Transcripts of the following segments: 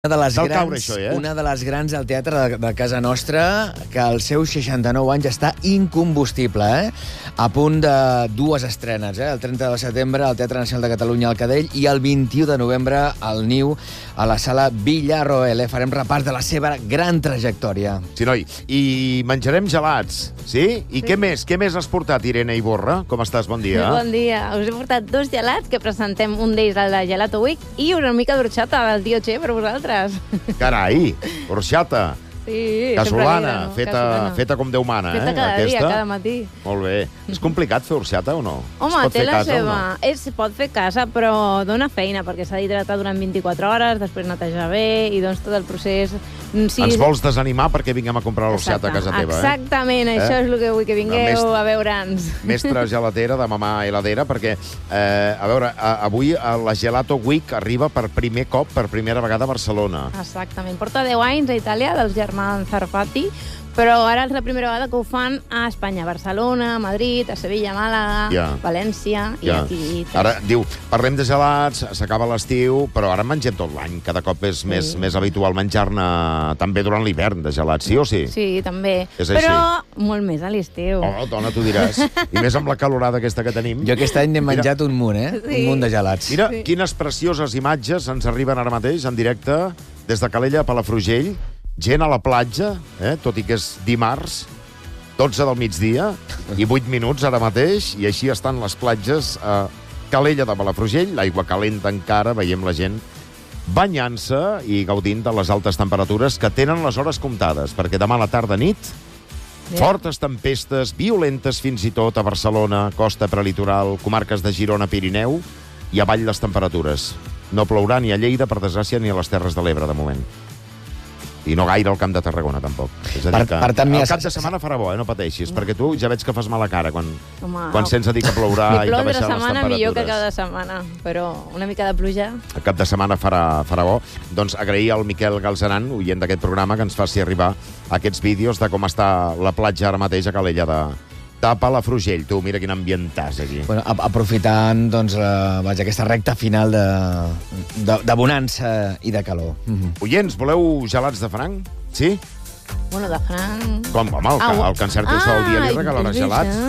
Una de les grans al teatre de casa nostra, que als seus 69 anys està incombustible, a punt de dues estrenes, el 30 de setembre al Teatre Nacional de Catalunya al Cadell i el 21 de novembre al Niu a la sala Villarroel. Farem repàs de la seva gran trajectòria. Sí, noi. I menjarem gelats, sí? I què més? Què més has portat, Irene Iborra? Com estàs? Bon dia. Bon dia. Us he portat dos gelats, que presentem un d'ells al de Gelato Week, i una mica d'orxata del tio Che per vosaltres. Carai, orxata. Sí, casolana, feta com Déu mana, feta cada dia, cada matí. Molt bé. És complicat fer orxata o no? Home, té la seva. Es pot fer a casa, però dona feina, perquè s'ha d'hidratar durant 24 hores, després netejar bé, i doncs tot el procés... Ens vols desanimar perquè vinguem a comprar l'orxata a casa teva, Exactament, això és el que vull, que vingueu a veure'ns. Mestra gelatera de mamà heladera, perquè, a veure, avui la Gelato Week arriba per primer cop, per primera vegada a Barcelona. Exactament. Porta 10 anys a Itàlia, dels germans Zarfati, però ara és la primera vegada que ho fan a Espanya, a Barcelona, a Madrid, a Sevilla, a Màlaga, València i aquí. Ara, diu, parlem de gelats, s'acaba l'estiu, però ara en mengem tot l'any. Cada cop és més habitual menjar-ne també durant l'hivern, de gelats, sí o sí? Sí, també. Però molt més a l'estiu. Oh, dona, tu diràs. I més amb la calorada aquesta que tenim. Jo aquest any n'he menjat un munt, un munt de gelats. Mira, quines precioses imatges ens arriben ara mateix, en directe, des de Calella a Palafrugell. Gent a la platja, tot i que és dimarts, 12 del migdia, i 8 minuts ara mateix, i així estan les platges a Calella de Palafrugell, l'aigua calenta encara, veiem la gent banyant-se i gaudint de les altes temperatures que tenen les hores comptades, perquè demà a la tarda nit, fortes tempestes, violentes fins i tot a Barcelona, costa prelitoral, comarques de Girona, Pirineu, i avall les temperatures. No plourà ni a Lleida, per desgràcia, ni a les Terres de l'Ebre, de moment. I no gaire al Camp de Tarragona, tampoc. És a dir que el cap de setmana farà bo, no pateixis, perquè tu ja veig que fas mala cara quan sents a dir que plourà i que baixaran les temperatures. Setmana millor que cada setmana, però una mica de pluja. El cap de setmana farà bo. Doncs agrair al Miquel Galzeran, oient d'aquest programa, que ens faci arribar aquests vídeos de com està la platja ara mateix a Calella de Palafrugell. Tu, mira quin ambientàs aquí. Bueno, aprofitant doncs, aquesta recta final de bonança i de calor. Oients, voleu gelats de franc? Sí? Bueno, de franc... Com, home, el que encerti el sol dia li regalarà gelats.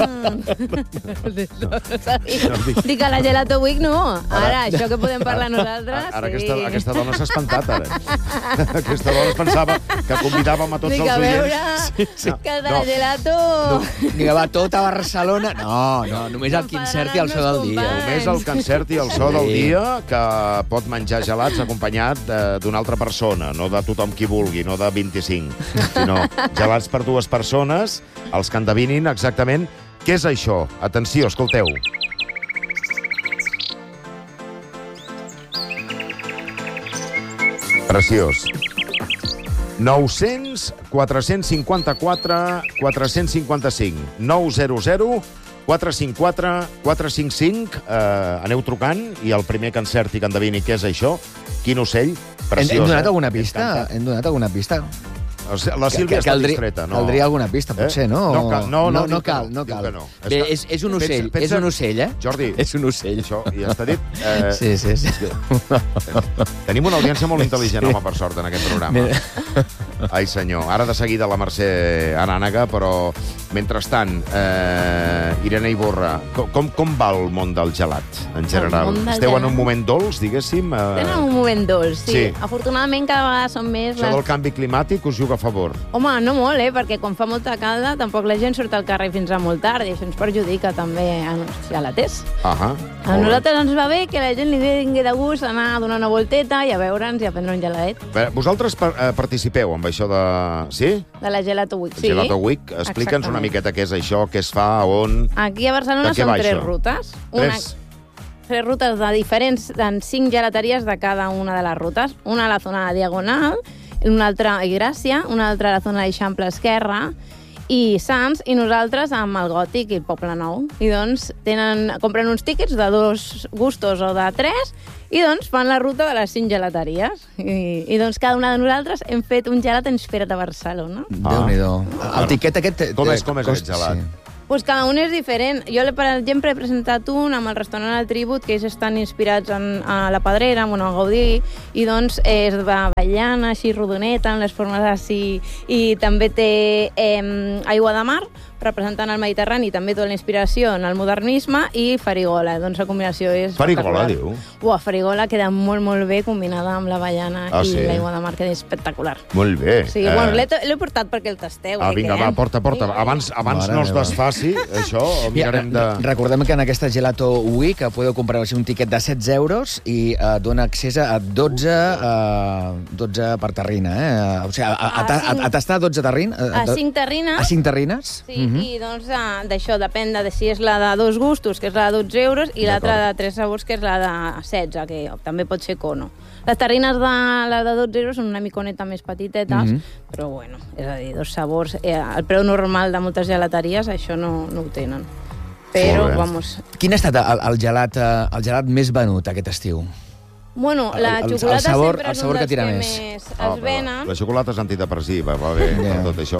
Dic a la Gelato Week no. Ara, això que podem parlar nosaltres... Ara aquesta dona s'ha espantat, ara. Aquesta dona es pensava que convidàvem a tots els oients. Dic a veure, que de la Gelato... Dic, va tot a Barcelona. No, només el que encerti el so del dia. Només el que encerti el so del dia, que pot menjar gelats acompanyat d'una altra persona, no de tothom qui vulgui, no de 25, sinó gelats per dues persones, els que endevinin exactament què és això. Atenció, escolteu. Preciós. 900 454 455 900 454 455. Aneu trucant i el primer que encerti que endevini què és això, quin ocell, preciós. Hem donat alguna pista? Hem donat alguna pista? La Sílvia està distreta, no? Caldria alguna pista, potser, no? No cal. Bé, és un ocell, Jordi. És un ocell. Això ja està dit. Sí. Tenim una audiència molt intel·ligent, home, per sort, en aquest programa. Ai, senyor. Ara de seguida la Mercè Arànega, però mentrestant, Irene Iborra, com va el món del gelat, en general? Esteu en un moment dolç, diguéssim? Estem en un moment dolç, sí. Afortunadament cada vegada són més... Això del canvi climàtic us juga a favor? Home, no molt, perquè quan fa molta calda tampoc la gent surt al carrer fins a molt tard i això ens perjudica també als gelaters. A nosaltres ens va bé que la gent li vingui de gust anar a donar una volteta i a veure'ns i a prendre un geladet. Vosaltres participeu amb això de... Sí? De la Gelato Week, sí. Gelato Week. Explica'ns una miqueta què és això, què es fa, on... Aquí a Barcelona són 3 rutes. 3 rutes de diferents, en 5 gelateries de cada una de les rutes. Una a la zona Diagonal, una altra a Gràcia, una altra a la zona d'Eixample Esquerra i Sants, i nosaltres amb el Gòtic i el Poble Nou. I doncs compren uns tíquets de 2 gustos o de 3 i doncs fan la ruta de les 5 gelateries. I doncs cada una de nosaltres hem fet un gelat inspirat a Barcelona. Déu-n'hi-do. El tiquet aquest... Com és aquest gelat? Pues cada un és diferent. Jo, per exemple, he presentat un amb el restaurant El Tribut, que ells estan inspirats a la Pedrera, a Gaudí, i doncs és d'avellana, així rodoneta, amb les formes així, i també té aigua de mar, representant el Mediterrani, també tota la inspiració en el modernisme, i farigola, doncs la combinació és... Farigola, diu? Farigola queda molt, molt bé combinada amb l'avellana i l'aigua de mar, queda espectacular. Molt bé. Sí, bueno, l'he portat perquè el tasteu. Vinga, va, porta. Abans no es desfaci, això, mirarem de... Recordem que en aquesta Gelato Week podeu comprar un tiquet de 16 euros i dona accés a 12 per terrina, O sigui, a tastar 12 terrines? A 5 terrines. A 5 terrines? Sí, i doncs d'això depèn de si és la de 2 gustos, que és la de 12 euros, i l'altra de 3 sabors, que és la de 16, que també pot ser cono. Les terrines de 12 euros són una miconeta més petitetes, però bueno, és a dir, 2 sabors. El preu normal de moltes gelateries això no ho tenen. Però, vamos... Quin ha estat el gelat més venut aquest estiu? Bueno, la xocolata sempre és un dels que més es venen. La xocolata és antidepressiva, va bé, tot això.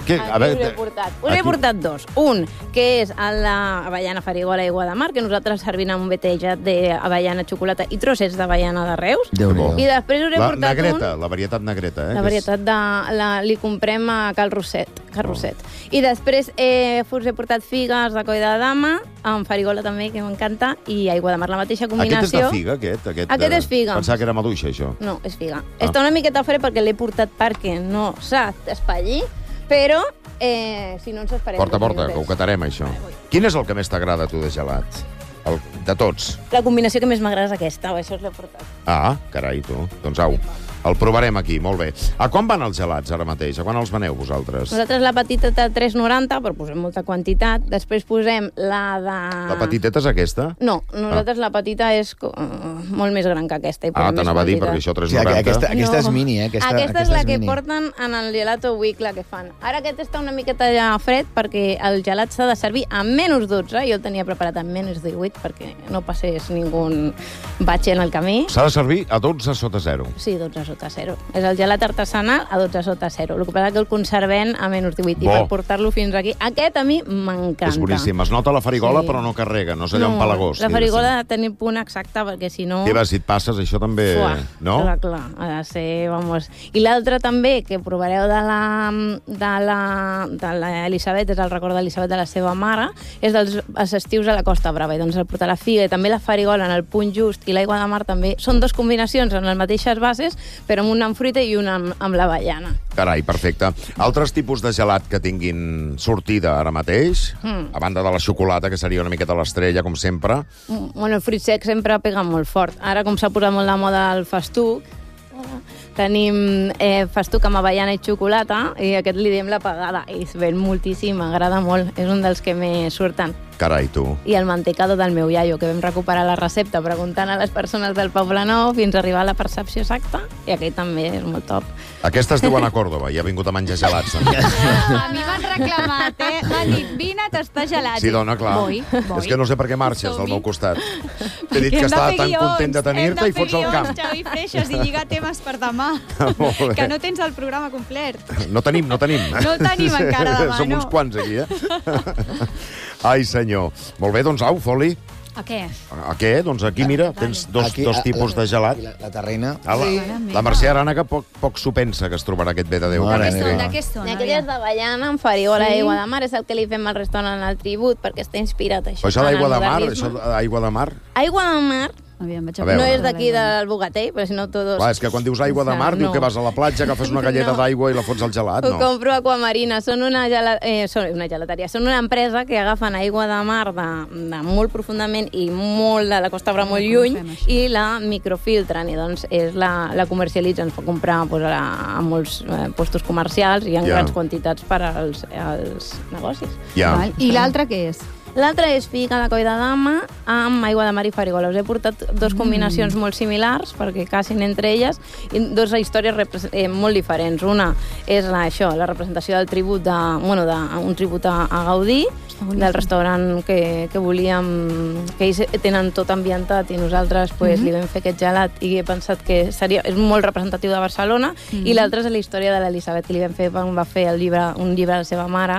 Us he portat 2. Un, que és l'avellana farigola i aigua de mar, que nosaltres servim amb un vetejat d'avellana, xocolata i trossets d'avellana de Reus. I després us he portat negreta, la varietat negreta. La varietat li comprem a Cal Roset. I després us he portat figues de coll de dama, amb farigola també, que m'encanta, i aigua de mar, la mateixa combinació. Aquest és de figa, Aquest és figa. Pensava que era maduixa, això. No, és figa. Està una miqueta fred perquè l'he portat perquè no s'ha d'espatllir, però si no ens esperem... Porta, que ho catarem, això. Quin és el que més t'agrada, tu, de gelat? De tots. La combinació que més m'agrada és aquesta, això l'he portat. Carai, tu. Doncs au. El provarem aquí, molt bé. A quan van els gelats ara mateix? A quan els veneu vosaltres? Nosaltres la petita de 3,90, però posem molta quantitat. Després posem la de... La petiteta és aquesta? No, nosaltres la petita és molt més gran que aquesta. T'anava a dir, perquè això 3,90... Aquesta és mini, Aquesta és la que porten en el Gelato Week, la que fan. Ara aquest està una miqueta ja fred, perquè el gelat s'ha de servir a menys 12. Jo el tenia preparat a menys 18, perquè no passés ningú batxe en el camí. S'ha de servir a 12 sota 0. Sí, 12 sota 0. És el gelat artesanal a 12 sota 0. El que passa és que el conservem a menys 18. I per portar-lo fins aquí... Aquest a mi m'encanta. És boníssim. Es nota la farigola, però no carrega. No és allò empalagós. La farigola ha de tenir punt exacte, perquè si no... Si et passes, això també... No? Clar. Ha de ser, vamos... I l'altre també, que provareu de l'Elisabet, és el record d'Elisabet de la seva mare, és dels estius a la Costa Brava. I doncs el portar la figa i també la farigola en el punt just i l'aigua de mar també. Són 2 combinacions en les mateixes bases, però amb una amb fruita i una amb l'avellana. Carai, perfecte. Altres tipus de gelat que tinguin sortida ara mateix, a banda de la xocolata, que seria una miqueta l'estrella, com sempre. Bueno, el fruit sec sempre pega molt fort. Ara, com s'ha posat molt de moda el festuc, tenim festuc amb avellana i xocolata, i aquest li diem la pagada. I es ven moltíssim, m'agrada molt. És un dels que més surten. Carai, tu. I el mantecado del meu iaio, que vam recuperar la recepta preguntant a les persones del Poble Nou fins a arribar a la percepció exacta, i aquell també és molt top. Aquesta es diuen a Còrdoba, i ha vingut a menjar gelats. A mi m'han reclamat, m'han dit, vine a tastar gelats. Sí, dona, clar. Voy. És que no sé per què marxes del meu costat. T'he dit que estava tan content de tenir-te i fots al camp. Hem de fer guions, Xavi Freixas, i lligar temes per demà. Que no tens el programa complet. No tenim. No el tenim encara demà, Som uns quants aquí, Ai, senyor. Molt bé, doncs au, Foli. A què? A què? Doncs aquí, mira, tens dos tipus de gelat. La terrina. La Mercè Arana, que poc s'ho pensa que es trobarà aquest bé de Déu. De què són? Aquell és d'avellana amb farigola i aigua de mar, és el que li fem al restaurant al Tribut, perquè està inspirat això. Però això d'aigua de mar, aigua de mar... Aigua de mar... No és d'aquí del Bogatell, però si no todos... Clar, és que quan dius aigua de mar, diu que vas a la platja, agafes una galleta d'aigua i la fots al gelat, no? Ho compro a Aquamarina, són una gelateria, són una empresa que agafen aigua de mar de molt profundament i molt de la Costa Brava molt lluny i la microfiltren, i doncs la comercialitzen, es pot comprar a molts postos comercials i en grans quantitats per als negocis. I l'altre què és? L'altre és figa de coll de dama amb aigua de mar i farigola. Us he portat 2 combinacions molt similars, perquè casin entre elles, i 2 històries molt diferents. Una és la representació del tribut, un tribut a Gaudí, del restaurant que volíem, que ells tenen tot ambientat i nosaltres li vam fer aquest gelat i he pensat que és molt representatiu de Barcelona, i l'altre és la història de l'Elisabet, que li vam fer quan va fer un llibre de la seva mare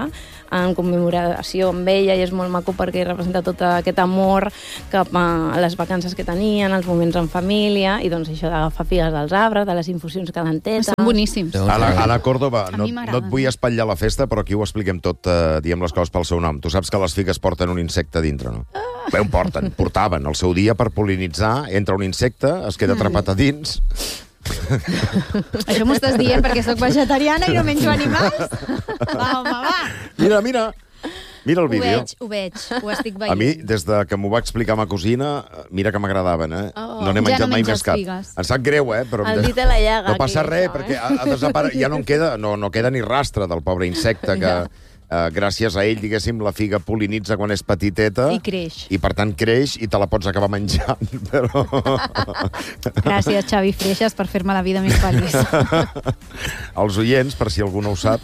en commemoració amb ella, i és molt maco perquè representa tot aquest amor cap a les vacances que tenien, els moments en família, i doncs això d'agafar figues dels arbres, de les infusions calentetes. Són boníssims. Anna Córdoba, A no mi m'agraden. et vull espatllar la festa, però aquí ho expliquem tot, diem les coses pel seu nom. Tu saps que les figues porten un insecte dintre, no? Bé, ho portaven al seu dia per pol·linitzar, entra un insecte, es queda atrapat a dins. Això m'ho estàs dient perquè sóc vegetariana i no menjo animals? Va, home, va. Mira el vídeo. Ho veig, ho estic veient. A mi, des de que m'ho va explicar ma cosina, mira que m'agradaven, eh? No n'he Ja menjat no mai menges més cap. figues. Em sap greu, però... El dit a la llaga. No passa aquí, res, això, perquè ha desaparegut. Ja no queda ni rastre del pobre insecte que... gràcies a ell, diguéssim, la figa pol·linitza quan és petiteta. I creix. I, per tant, creix i te la pots acabar menjant, però... Gràcies, Xavi Freixas, per fer-me la vida més feliç. Els oients, per si algú no ho sap,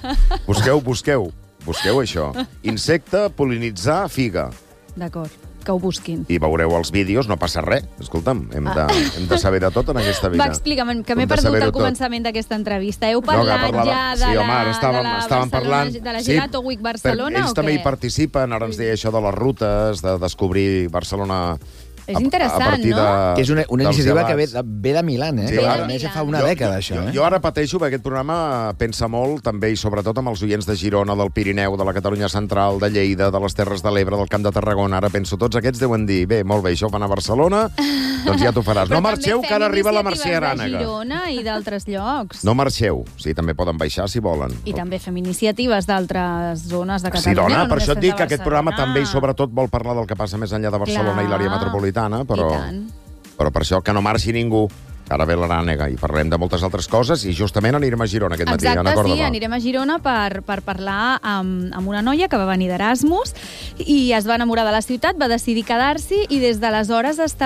busqueu això. Insecte, pol·linitzar, figa. D'acord, que ho busquin. I veureu els vídeos, no passa res. Escolta'm, hem de saber de tot en aquesta vida. Va, explica'm, que m'he Hem de perdut saber-ho al tot. començament d'aquesta entrevista. Heu No, parlat que parlava- ja de sí, la, home, ara estàvem de la parlant... de la Gelato Week Barcelona ells o també què? hi participen, ara ens deia això de les rutes, de descobrir Barcelona... És interessant, a partir no? de, Que és una dels iniciativa que gelats. ve de Milán, eh? Sí, Que ara- a més ja fa una dècada, això. Jo ara pateixo, perquè aquest programa pensa molt, també i sobretot amb els oients de Girona, del Pirineu, de la Catalunya Central, de Lleida, de les Terres de l'Ebre, del Camp de Tarragona. Ara penso, tots aquests deuen dir, bé, molt bé, això ho fan a Barcelona, doncs ja t'ho faràs. No marxeu, que ara arriba la Mercè Arànega. De Girona i d'altres llocs. No marxeu. Sí, també poden baixar si volen. I també fem iniciatives d'altres zones de Sí, Catalunya. dona, no per només això et fem dic de que aquest programa Barcelona. també i sobretot vol parlar del que passa més enllà de Barcelona i l'àrea Clar. metropolitana, I tant. però per això que no marxi ningú. Ara ve l'Arànega i parlarem de moltes altres coses i justament anirem a Girona aquest matí. Anna Exacte, Córdoba. sí, anirem a Girona per parlar amb una noia que va venir d'Erasmus i es va enamorar de la ciutat, va decidir quedar-s'hi i des d'aleshores està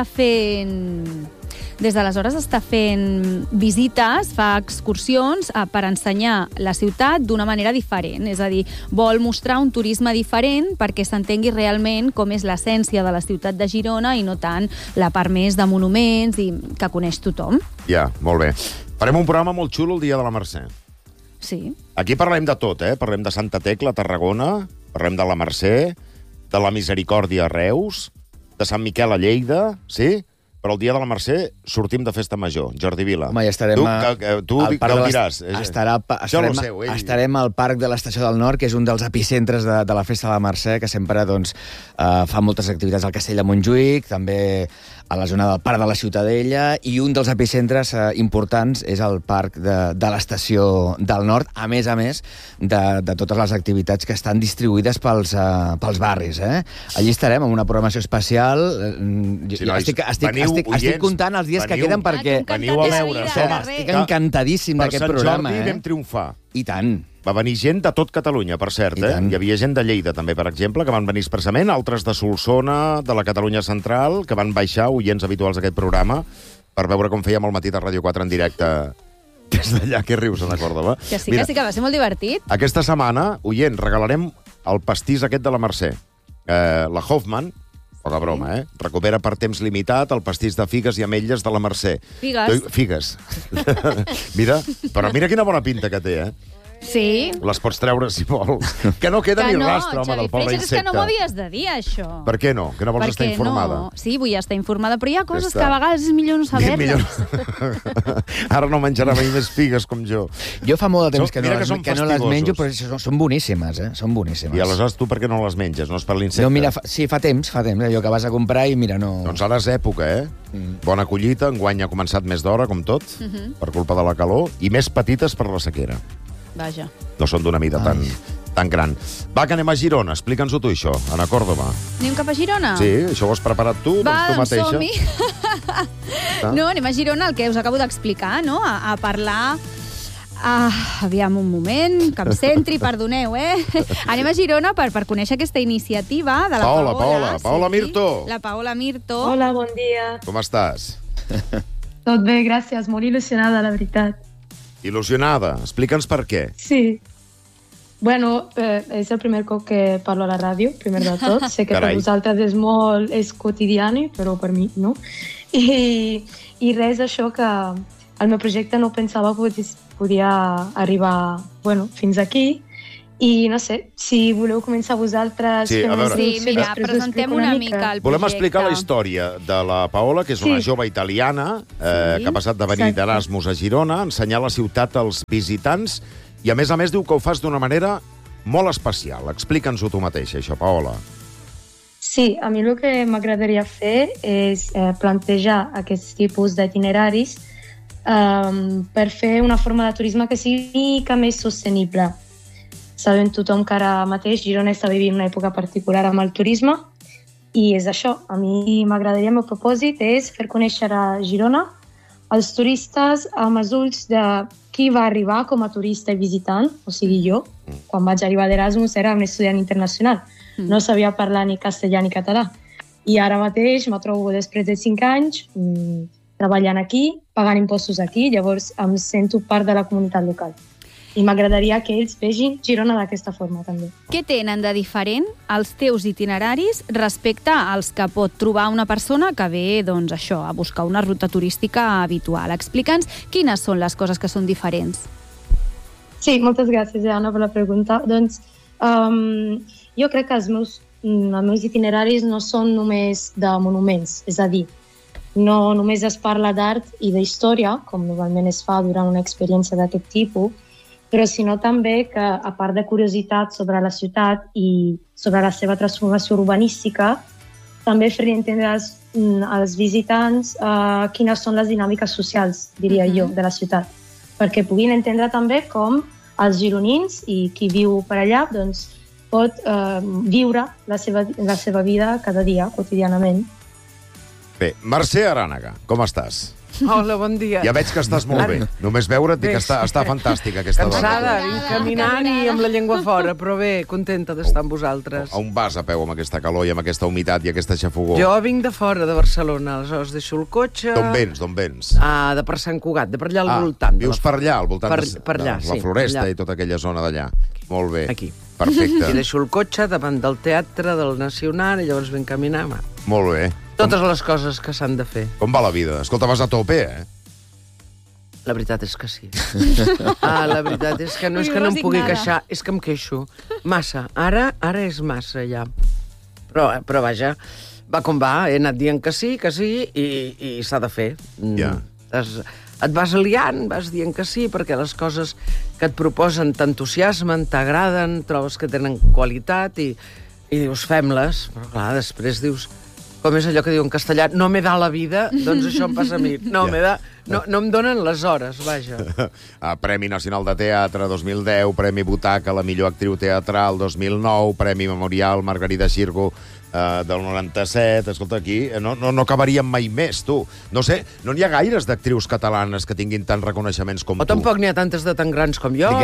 fent visites, fa excursions per ensenyar la ciutat d'una manera diferent. És a dir, vol mostrar un turisme diferent perquè s'entengui realment com és l'essència de la ciutat de Girona i no tant la part més de monuments i que coneix tothom. Ja, molt bé. Farem un programa molt xulo el dia de la Mercè. Sí. Aquí parlem de tot, eh? Parlem de Santa Tecla, a Tarragona, parlem de la Mercè, de la Misericòrdia a Reus, de Sant Miquel a Lleida, sí? Però el dia de la Mercè sortim de festa major. Jordi Vila. Home, ja estarem Tu al que parc ho de diràs. Jo no ho sé, estarem al Parc de l'Estació del Nord, que és un dels epicentres de la Festa de la Mercè, que sempre doncs, fa moltes activitats al Castell de Montjuïc, també a la zona del Parc de la Ciutadella, i un dels epicentres importants és el Parc de l'Estació del Nord, a més de totes les activitats que estan distribuïdes pels barris. Allí estarem amb una programació especial. Sí, nois, Estic comptant els dies que queden perquè... Veniu a veure. Estic encantadíssim d'aquest programa. Per Sant Jordi vam triomfar. I tant. Va venir gent de tot Catalunya, per cert. Hi havia gent de Lleida, també, per exemple, que van venir expressament, altres de Solsona, de la Catalunya Central, que van baixar, oients habituals d'aquest programa, per veure com fèiem al matí de Ràdio 4 en directe des d'allà. Què rius, Anna Córdoba? Que sí, que va ser molt divertit. Aquesta setmana, oient, regalarem el pastís aquest de la Mercè. La Hoffman, poca broma, recupera per temps limitat el pastís de figues i ametlles de la Mercè. Figues. Però mira quina bona pinta que té, Sí. Les pots treure, si vols. Que no queda ni rastre, home, del pobre insecte. És que no m'ho havies de dir, això. Per què no? Que no vols estar informada? No. Sí, vull estar informada, però hi ha coses que a vegades és millor no saber-les. Ara no menjarà mai més figues com jo. Jo fa molt de temps que no les menjo, però són boníssimes, Són boníssimes. I aleshores tu per què no les menges? No és per l'insecte? No, mira, sí, fa temps, allò que vas a comprar i mira, no... Doncs ara és època, Bona collita, enguany ha començat més d'hora, com tot, per culpa de la calor, i més petites per la sequera. Vaja. No són d'una mida tan gran. Va, que anem a Girona. Explica'ns-ho tu, això, Anna Còrdova. Anem cap a Girona? Sí, això ho has preparat tu, doncs tu mateixa. Som-hi. No, anem a Girona, el que us acabo d'explicar, no? A parlar... aviam un moment, que em centri, perdoneu, Anem a Girona per conèixer aquesta iniciativa de la Paola. Paola Mirto. La Paola Mirto. Hola, bon dia. Com estàs? Tot bé, gràcies. Molt il·lusionada, la veritat. Il·lusionada. Explica'ns per què. Sí. Bueno, és el primer cop que parlo a la ràdio, primer de tot. Sé que per vosaltres és quotidiani, però per mi no. I res, això que el meu projecte no pensava podia arribar fins aquí I no sé, si voleu començar vosaltres... Sí, a veure. Sí, mira, presentem una mica el projecte. Volem explicar la història de la Paola, que és una jove italiana que ha passat de venir d'Erasmus a Girona, a ensenyar la ciutat als visitants, i a més diu que ho fas d'una manera molt especial. Explica'ns-ho tu mateixa, això, Paola. Sí, a mi el que m'agradaria fer és plantejar aquests tipus d'itineraris per fer una forma de turisme que sigui una mica més sostenible. Sabem tothom que ara mateix Girona està vivint una època particular amb el turisme i és això. A mi m'agradaria, el meu propòsit és fer conèixer a Girona els turistes amb els ulls de qui va arribar com a turista i visitant, o sigui jo. Quan vaig arribar d'Erasmus era un estudiant internacional. No sabia parlar ni castellà ni català. I ara mateix me trobo després de 5 anys treballant aquí, pagant impostos aquí, llavors em sento part de la comunitat local. I m'agradaria que ells vegin Girona d'aquesta forma, també. Què tenen de diferent els teus itineraris respecte als que pot trobar una persona que ve, doncs, això, a buscar una ruta turística habitual? Explica'ns quines són les coses que són diferents. Sí, moltes gràcies, Anna, per la pregunta. Doncs jo crec que els meus itineraris no són només de monuments, és a dir, no només es parla d'art i d'història, com normalment es fa durant una experiència d'aquest tipus, però sinó també que, a part de curiositat sobre la ciutat i sobre la seva transformació urbanística, també fer entendre als visitants quines són les dinàmiques socials, diria jo, de la ciutat, perquè puguin entendre també com els gironins i qui viu per allà doncs, pot viure la seva vida cada dia, quotidianament. Bé, Mercè Arànega, com estàs? Hola, bon dia. Ja veig que estàs molt bé. Només veure't dic que està fantàstica aquesta dona. Cansada, vinc caminant i amb la llengua fora, però bé, contenta d'estar amb vosaltres. On vas a peu amb aquesta calor i amb aquesta humitat i aquesta xafogor? Jo vinc de fora, de Barcelona, aleshores deixo el cotxe... D'on vens? De per Sant Cugat, de per allà al voltant. Vius per allà, al voltant per allà, de la Floresta i tota aquella zona d'allà. Molt bé. Aquí. Perfecte. I deixo el cotxe davant del teatre, del Nacional, i llavors vinc caminant. Molt bé. Totes les coses que s'han de fer. Com va la vida? Escolta, vas a tope, La veritat és que sí. La veritat és que no és que no em pugui queixar, és que em queixo. Massa. Ara és massa, ja. Però vaja, va com va. He anat dient que sí, i s'ha de fer. Ja. Et vas liant, vas dient que sí, perquè les coses que et proposen t'entusiasmen, t'agraden, trobes que tenen qualitat i dius, fem-les. Però clar, després dius... Com és allò que diu en castellà, no me da la vida, doncs això em passa a mi. No em donen les hores, vaja. Premi Nacional de Teatre 2010, Premi Butaca a la millor actriu teatral 2009, Premi Memorial Margarida Xirgo del 97. Escolta, aquí no acabaríem mai més, tu. No sé, no n'hi ha gaires d'actrius catalanes que tinguin tants reconeixements com tu. O tampoc n'hi ha tantes de tan grans com jo,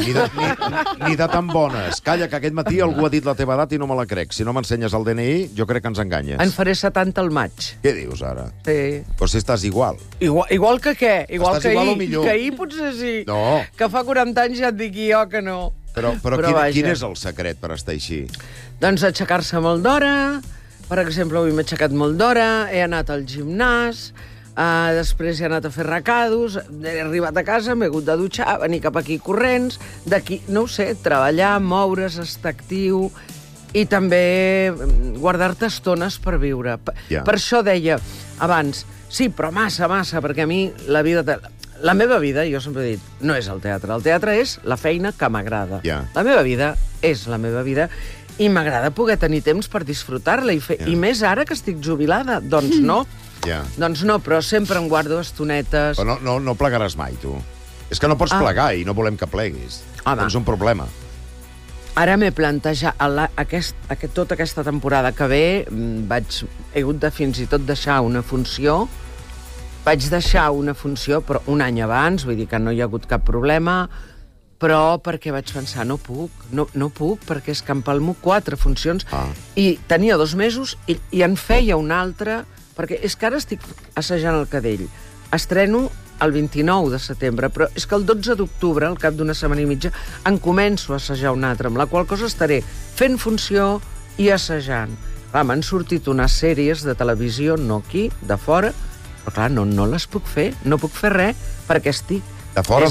Ni de tan bones. Calla, que aquest matí algú ha dit la teva edat i no me la crec. Si no m'ensenyes el DNI, jo crec que ens enganyes. En faré 70 al maig. Què dius, ara? Sí. Però si estàs igual. Igual que què? Igual estàs que igual ahir. o millor. Que ahir potser sí. No. Que fa 40 anys ja et dic jo que no. Però quin és el secret per estar així? Doncs aixecar-se molt d'hora. Per exemple, avui m'he aixecat molt d'hora, he anat al gimnàs, després he anat a fer recados, he arribat a casa, m'he hagut de dutxar, venir cap aquí corrents, d'aquí, no ho sé, treballar, moure's, estar actiu i també guardar-te estones per viure. Ja. Per això deia abans, sí, però massa, perquè a mi la vida... La meva vida, jo sempre he dit, no és el teatre és la feina que m'agrada. Ja. La meva vida és la meva vida i m'agrada poder tenir temps per disfrutar-la i més ara que estic jubilada. Doncs no. Doncs no, però sempre em guardo estonetes. Però no plegaràs mai, tu. És que no pots plegar i no volem que pleguis. Tens un problema. Ara m'he plantejat tota aquesta temporada que ve, he hagut de fins i tot deixar una funció. Vaig deixar una funció, però un any abans, vull dir que no hi ha hagut cap problema, però perquè vaig pensar, no puc, perquè és que em palmo 4 funcions, i tenia 2 mesos i en feia una altra, perquè és que ara estic assajant el Cadell. Estreno el 29 de setembre, però és que el 12 d'octubre, al cap d'una setmana i mitja, en començo a assajar una altra, amb la qual cosa estaré fent funció i assajant. M'han sortit unes sèries de televisió, no aquí, de fora, però clar, no les puc fer, no puc fer res, perquè estic... De fora d'on?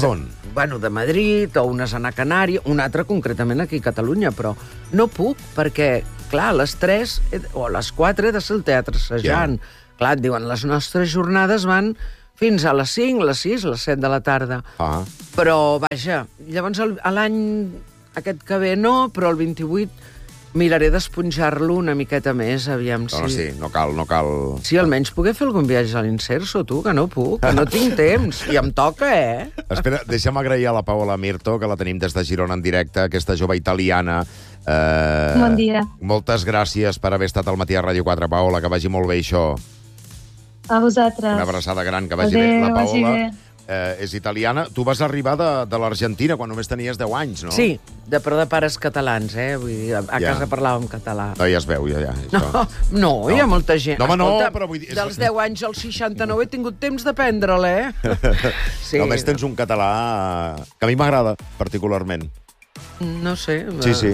de Madrid, o unes a Canària, una altra concretament aquí a Catalunya, però no puc, perquè, clar, a les 3 o a les 4 he de ser al teatre assajant. Clar, et diuen, les nostres jornades van fins a les 5, les 6, les 7 de la tarda. Però, vaja, llavors l'any aquest que ve no, però el 28 miraré d'esponjar-lo una miqueta més, aviam si... No, sí, no cal. Si almenys poder fer algun viatge a l'Inserso, tu, que no puc, que no tinc temps. I em toca, Espera, deixa'm agrair a la Paola Mirto, que la tenim des de Girona en directe, aquesta jove italiana. Bon dia. Moltes gràcies per haver estat al matí a Ràdio 4, Paola, que vagi molt bé això. A vosaltres. Una abraçada gran, que vagi bé. La Paola és italiana. Tu vas arribar de l'Argentina quan només tenies 10 anys, no? Sí, però de pares catalans, Vull dir, a casa parlàvem català. No, ja es veu, ja. No, hi ha molta gent. No, home, no, escolta, però vull dir... Dels 10 anys als 69 he tingut temps d'aprendre'l, Sí. Només tens un català que a mi m'agrada, particularment. No sé. Sí.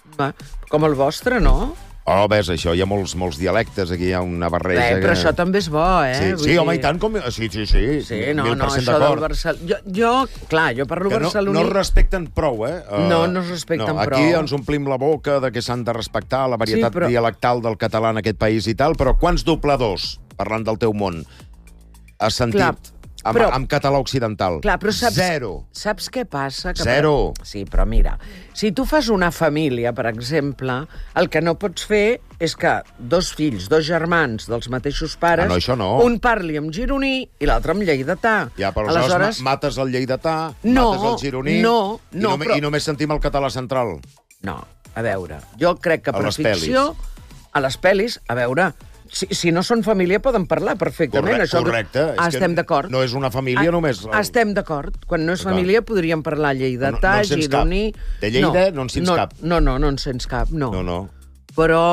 Com el vostre, no? Oh, ves, això, hi ha molts dialectes, aquí hi ha una barreja... Però això també és bo, Sí, home, i tant com... Sí. Sí, no, això del Barcelona... Jo parlo barceloní... No es respecten prou, No es respecten prou. Aquí ens omplim la boca de que s'han de respectar la varietat dialectal del català en aquest país i tal, però quants dobladors, parlant del teu món, has sentit amb català occidental? Clar, però Zero. Saps què passa? Zero. Sí, però mira, si tu fas una família, per exemple, el que no pots fer és que dos fills, dos germans dels mateixos pares, no, això no. Un parli amb gironí i l'altre amb lleidatà. Ja, però aleshores mates el lleidatà, mates el gironí i només sentim el català central. No, a veure, jo crec que per ficció, a les pel·lis, a veure... Si no són família, poden parlar perfectament. Correcte. Estem d'acord. No és una família només... Estem d'acord. Quan no és família podríem parlar lleidatà, gironí... De Lleida no en sents cap. No en sents cap, no. Però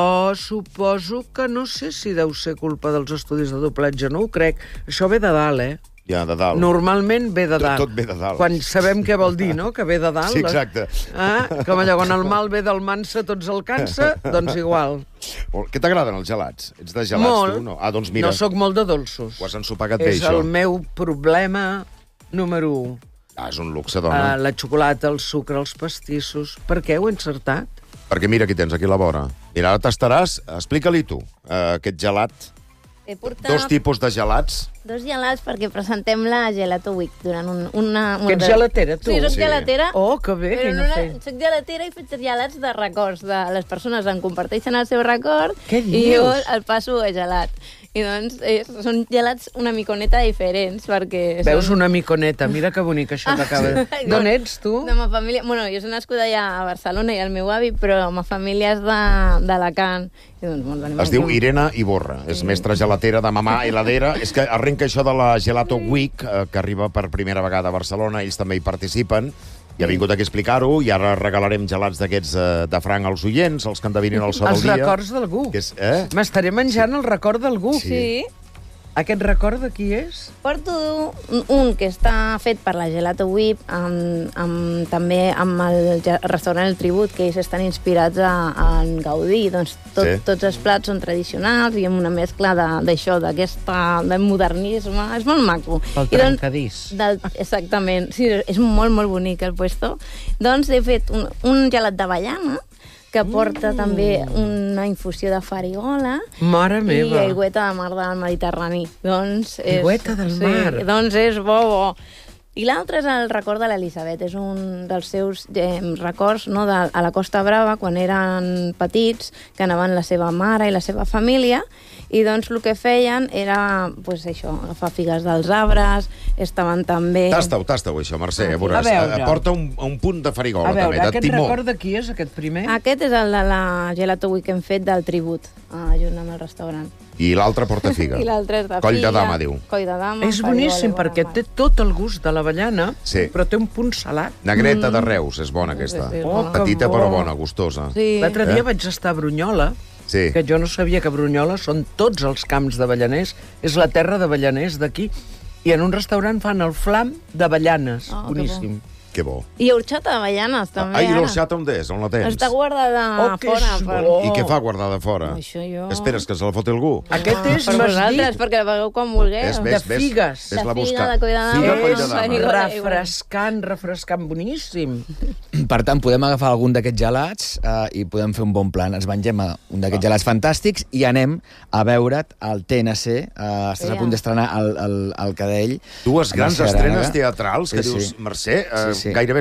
suposo que no sé si deu ser culpa dels estudis de doblatge, no ho crec. Això ve de dalt, Ja, de dalt. Normalment ve de dalt. Tot ve de dalt. Quan sabem què vol dir, no?, que ve de dalt. Sí, exacte. Com allò, quan el mal ve del mansa, tots el cansa, doncs igual. Què t'agraden els gelats? Ets de gelats, molt. tu? No? Doncs mira... No sóc molt de dolços. Ho has ensopagat bé, això. És el meu problema número 1. És un luxe, dona. La xocolata, el sucre, els pastissos... Per què ho he encertat? Perquè mira qui tens aquí a la vora. Mira, ara tastaràs... Explica-li tu, aquest gelat. He portat... Dos tipus de gelats. Dos gelats perquè presentem la Gelato Week durant una... Que ets gelatera, tu? Sí, soc gelatera. Oh, que bé, quina feina. Soc gelatera i faig gelats de records. Les persones em comparteixen el seu record i jo el passo a gelat. I doncs són gelats una miconeta diferents, perquè... Veus, una miconeta, mira que bonic això que acaba. D'on ets, tu? De ma família... Bueno, jo soc nascuda ja a Barcelona i el meu avi, però ma família és d'Alacant. Es diu Irene Iborra, és mestra gelatera de mamà heladera. És que arrenca això de la Gelato Week, que arriba per primera vegada a Barcelona, ells també hi participen, i ha vingut aquí a explicar-ho, i ara regalarem gelats d'aquests de franc als oients, els que endevinin el so del dia. Els records d'algú. M'estaré menjant el record d'algú. Sí. Aquest record de qui és? Porto un que està fet per la Gelato Week, també amb el restaurant El Tribut, que ells estan inspirats en Gaudí. Doncs tots els plats són tradicionals i amb una mescla d'això, del modernisme. És molt maco. El trencadís. Exactament. Sí, és molt, molt bonic el puesto. Doncs he fet un gelat d'avellana, que porta també una infusió de farigola. Mare meva. I aigüeta de mar del Mediterrani. Aigüeta del mar. Sí, doncs és bo. I l'altre és el record de l'Elisabet. És un dels seus records, no, a la Costa Brava, quan eren petits, que anaven la seva mare i la seva família, i doncs el que feien era, doncs això, agafar figues dels arbres, estaven també... Tasta-ho, això, Mercè, veuràs. Porta un punt de farigola, també, de timó. A veure, aquest record de qui és, aquest primer? Aquest és el de la Gelato Week que hem fet del Tribut, junt amb el restaurant. I l'altre porta figa. I l'altre és de Coll de dama, diu. Coll de dama. És boníssim, perquè té tot el gust de l'avellana, però té un punt salat. Negreta de Reus, és bona aquesta. Petita però bona, gustosa. L'altre dia vaig estar a Brunyola, que jo no sabia que Brunyola són tots els camps d'Avellaners, és la terra d'Avellaners d'aquí, I en un restaurant fan el flam d'avellanes. Boníssim. Que bo. I horxata d'avellanes, també, I l'orxata on és? On la tens? Està guardada que fora. és Per... bo. I què fa guardada fora? Això jo... Esperes que se la foti algú? Aquest és Per vosaltres, masdit perquè la pagueu quan vulgueu. de figues. Ves la De buscar. figa, de coll de dama. Figa, coll de És dama. refrescant, boníssim. Per tant, podem agafar algun d'aquests gelats i podem fer un bon plan. Ens mengem un d'aquests gelats fantàstics i anem a veure't al TNC. Estàs a punt d'estrenar el Cadell. Dues grans Mercè estrenes Arànega. teatrals que Sí, dius, sí. Mercè, Sí, sí. gairebé